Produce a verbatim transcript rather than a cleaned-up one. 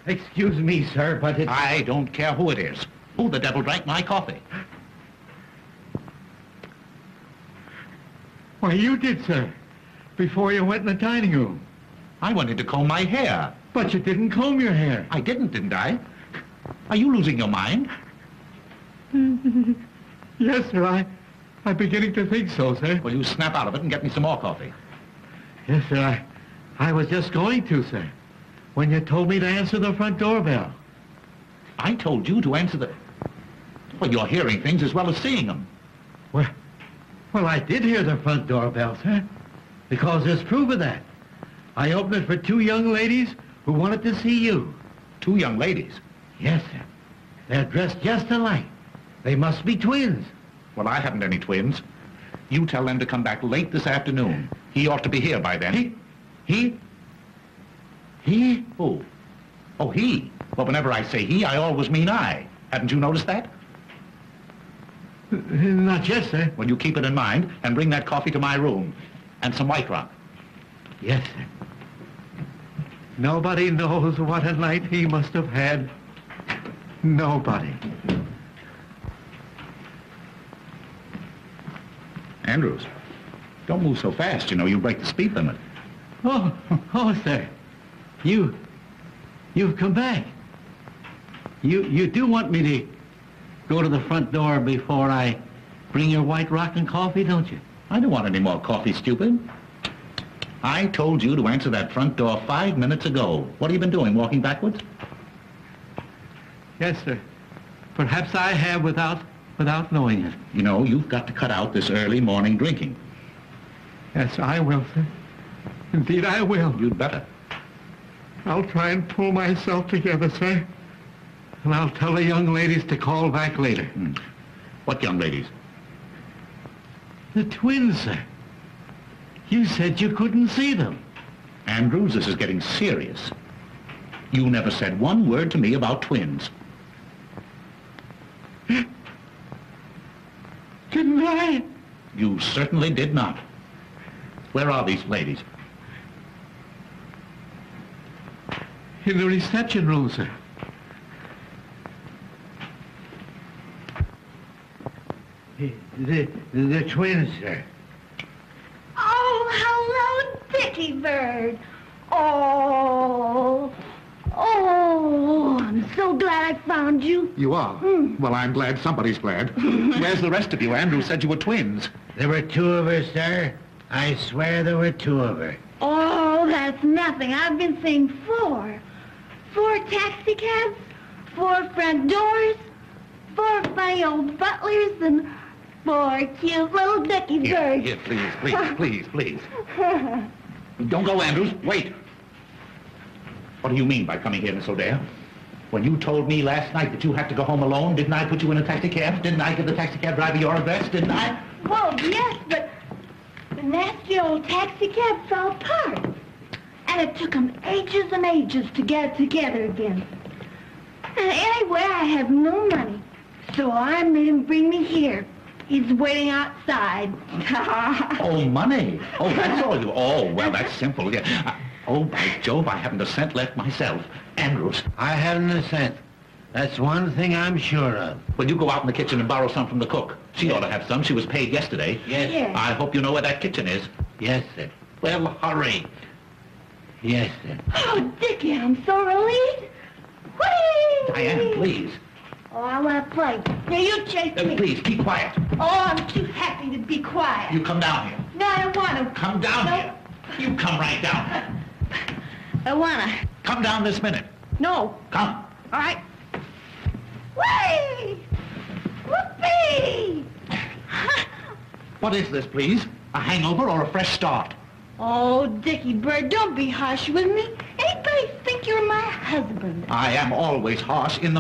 Excuse me, sir, but it's... I don't care who it is. Who the devil drank my coffee? Why, you did, sir. Before you went in the dining room. I wanted to comb my hair. But you didn't comb your hair. I didn't, didn't I? Are you losing your mind? Yes, sir, I... I'm beginning to think so, sir. Well, you snap out of it and get me some more coffee. Yes, sir, I... I was just going to, sir. When you told me to answer the front doorbell. I told you to answer the... Well, you're hearing things as well as seeing them. Well, well, I did hear the front doorbell, sir. Because there's proof of that. I opened it for two young ladies who wanted to see you. Two young ladies? Yes, sir. They're dressed just alike. They must be twins. Well, I haven't any twins. You tell them to come back late this afternoon. He ought to be here by then. He? He? He? Who? Oh, he. Well, whenever I say he, I always mean I. Haven't you noticed that? Uh, Not yet, sir. Well, you keep it in mind and bring that coffee to my room. And some White Rock. Yes, sir. Nobody knows what a night he must have had. Nobody. Andrews, don't move so fast. You know, you'll break the speed limit. Oh, oh, sir. You, you've come back. You, you do want me to go to the front door before I bring your White Rock and coffee, don't you? I don't want any more coffee, stupid. I told you to answer that front door five minutes ago. What have you been doing, walking backwards? Yes, sir. Perhaps I have without, without knowing it. You know, you've got to cut out this early morning drinking. Yes, I will, sir. Indeed, I will. You'd better. I'll try and pull myself together, sir. And I'll tell the young ladies to call back later. Hmm. What young ladies? The twins, sir. You said you couldn't see them. Andrews, this is getting serious. You never said one word to me about twins. Didn't I? You certainly did not. Where are these ladies? In the reception room, sir. The, the, the twins, sir. Oh, hello, Dickie Bird. Oh, oh, I'm so glad I found you. You are? Hmm. Well, I'm glad somebody's glad. Where's the rest of you? Andrews said you were twins. There were two of her, sir. I swear there were two of her. Oh, that's nothing. I've been seeing four. Four taxi cabs, four front doors, four funny old butlers, and four cute little Dickie Here, Birds. here, please, please, please, please. Don't go, Andrews. Wait. What do you mean by coming here, Miss O'Dare? When you told me last night that you had to go home alone, didn't I put you in a taxi cab? Didn't I give the taxi cab driver your address? Didn't I? Well, yes, but the nasty old taxi cab fell apart. And it took them ages and ages to get it together again. And anyway, I have no money. So I made him bring me here. He's waiting outside. Oh, money. Oh, that's all you... Oh, well, that's simple. Yeah. Uh, oh, by Jove, I haven't a cent left myself. Andrews. I haven't a cent. That's one thing I'm sure of. Will you go out in the kitchen and borrow some from the cook? She ought to have some. She was paid yesterday. Yes. Yes. I hope you know where that kitchen is. Yes, sir. Well, hurry. Yes, sir. Oh, Dickie, I'm so relieved. Whee! Diane, please. Oh, I want to play. Now, you chase Uh, me. please, keep quiet. Oh, I'm too happy to be quiet. You come down here. No, I don't want to. Come down No. here. You come right down here. I want to. Come down this minute. No. Come. All right. Whee! Whoopee! What is this, please? A hangover or a fresh start? Oh, Dickie Bird, don't be harsh with me. Anybody think you're my husband? I am always harsh in the